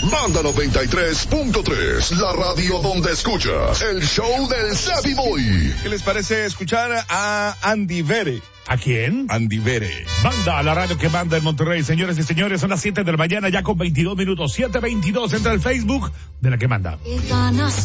Banda 93.3, la radio donde escuchas el show del Savvy Boy. ¿Qué les parece escuchar a Andy Vere? ¿A quién? Andy Vere. Banda, la radio que manda en Monterrey. Señores y señores, son las 7 de la mañana, ya con 22 minutos. 7:22, entra el Facebook de la que manda.